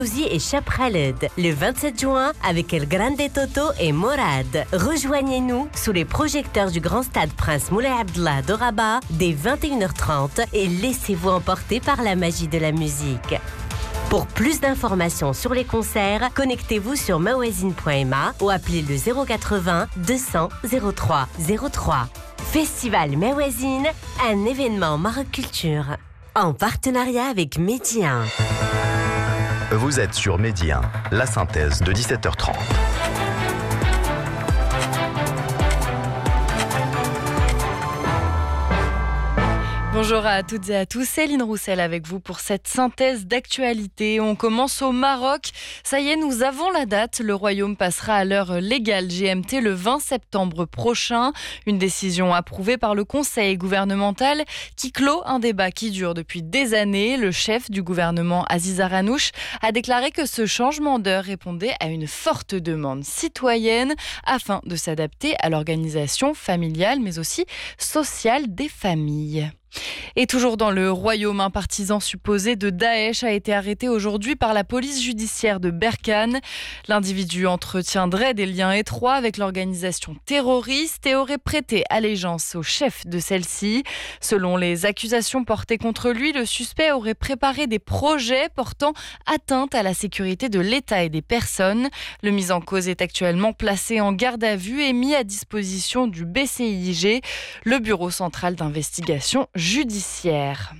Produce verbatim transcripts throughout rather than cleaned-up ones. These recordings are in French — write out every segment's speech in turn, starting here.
et Chap Khaled le vingt-sept juin avec El Grande Toto et Morad. Rejoignez-nous sous les projecteurs du Grand Stade Prince Moulay Abdallah de Rabat dès vingt et une heures trente et laissez-vous emporter par la magie de la musique. Pour plus d'informations sur les concerts, connectez-vous sur mawazine point m a ou appelez le zéro quatre-vingts deux cents zéro trois zéro trois. Festival Mawazine, un événement Maroc Culture. En partenariat avec Média. Vous êtes sur Média, la synthèse de dix-sept heures trente. Bonjour à toutes et à tous, Céline Roussel avec vous pour cette synthèse d'actualité. On commence au Maroc. Ça y est, nous avons la date. Le royaume passera à l'heure légale G M T le vingt septembre prochain. Une décision approuvée par le Conseil gouvernemental qui clôt un débat qui dure depuis des années. Le chef du gouvernement, Aziz Aranouch, a déclaré que ce changement d'heure répondait à une forte demande citoyenne afin de s'adapter à l'organisation familiale mais aussi sociale des familles. Et toujours dans le royaume, un partisan supposé de Daesh a été arrêté aujourd'hui par la police judiciaire de Berkane. L'individu entretiendrait des liens étroits avec l'organisation terroriste et aurait prêté allégeance au chef de celle-ci. Selon les accusations portées contre lui, le suspect aurait préparé des projets portant atteinte à la sécurité de l'État et des personnes. Le mis en cause est actuellement placé en garde à vue et mis à disposition du B C I G, le Bureau central d'investigation judiciaire.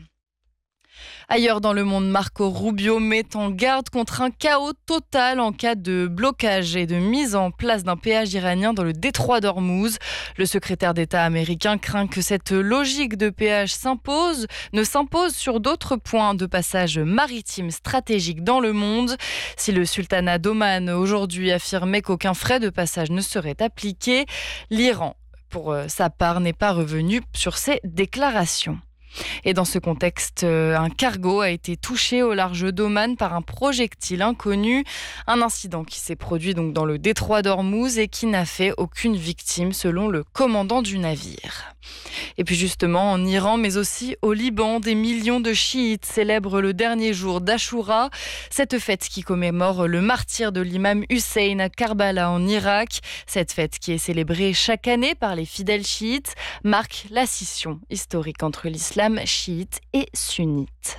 Ailleurs dans le monde, Marco Rubio met en garde contre un chaos total en cas de blocage et de mise en place d'un péage iranien dans le détroit d'Ormuz. Le secrétaire d'État américain craint que cette logique de péage s'impose, ne s'impose sur d'autres points de passage maritime stratégiques dans le monde. Si le sultanat d'Oman aujourd'hui affirmait qu'aucun frais de passage ne serait appliqué, l'Iran, pour sa part, n'est pas revenu sur ces déclarations. Et dans ce contexte, un cargo a été touché au large d'Oman par un projectile inconnu. Un incident qui s'est produit donc dans le détroit d'Ormuz et qui n'a fait aucune victime selon le commandant du navire. Et puis justement, en Iran, mais aussi au Liban, des millions de chiites célèbrent le dernier jour d'Ashura. Cette fête qui commémore le martyre de l'imam Hussein à Karbala en Irak. Cette fête qui est célébrée chaque année par les fidèles chiites marque la scission historique entre l'islam chiite et sunnite.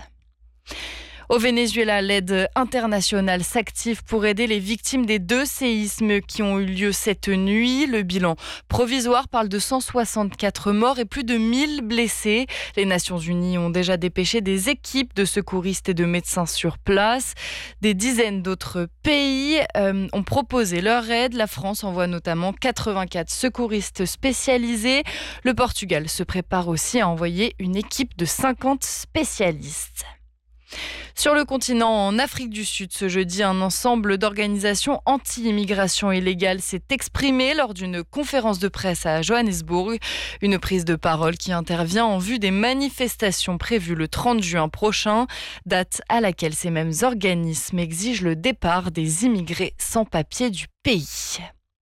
Au Venezuela, l'aide internationale s'active pour aider les victimes des deux séismes qui ont eu lieu cette nuit. Le bilan provisoire parle de cent soixante-quatre morts et plus de mille blessés. Les Nations Unies ont déjà dépêché des équipes de secouristes et de médecins sur place. Des dizaines d'autres pays euh, ont proposé leur aide. La France envoie notamment quatre-vingt-quatre secouristes spécialisés. Le Portugal se prépare aussi à envoyer une équipe de cinquante spécialistes. Sur le continent, en Afrique du Sud, ce jeudi, un ensemble d'organisations anti-immigration illégale s'est exprimé lors d'une conférence de presse à Johannesburg. Une prise de parole qui intervient en vue des manifestations prévues le trente juin prochain, date à laquelle ces mêmes organismes exigent le départ des immigrés sans papier du pays.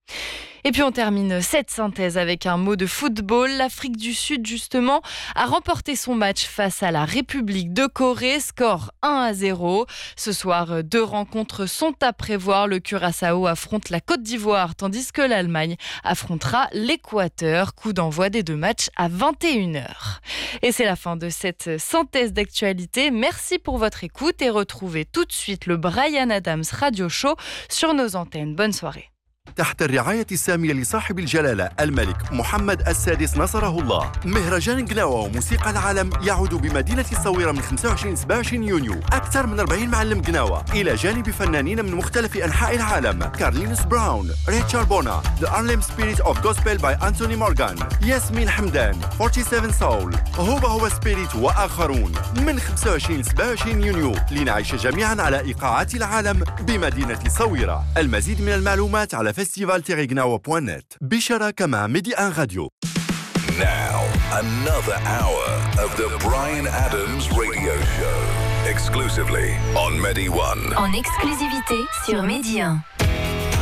Et puis on termine cette synthèse avec un mot de football. L'Afrique du Sud, justement, a remporté son match face à la République de Corée, score un à zéro. Ce soir, deux rencontres sont à prévoir. Le Curaçao affronte la Côte d'Ivoire, tandis que l'Allemagne affrontera l'Équateur. Coup d'envoi des deux matchs à vingt et une heures. Et c'est la fin de cette synthèse d'actualité. Merci pour votre écoute et retrouvez tout de suite le Bryan Adams Radio Show sur nos antennes. Bonne soirée. تحت الرعاية السامية لصاحب الجلالة الملك محمد السادس نصره الله، مهرجان قناوة وموسيقى العالم يعود بمدينة الصويرة من خمسة وعشرين سبعة وعشرين يونيو. أكثر من أربعين معلم قناوة إلى جانب فنانين من مختلف أنحاء العالم: كارلينوس براون، ريتشارد بونا، The Harlem Spirit of Gospel by Anthony Morgan، ياسمين حمدان، سبعة وأربعين Soul، هوبا هو سبيريت وآخرون. من خمسة وعشرين سبعة وعشرين يونيو لنعيش جميعا على إيقاعات العالم بمدينة الصويرة. المزيد من المعلومات على فestival tiret gnawa point net بشراكة مع ميديا راديو. Now, another hour of the Bryan Adams Radio Show, exclusively on Medi One. En exclusivité sur Medi un.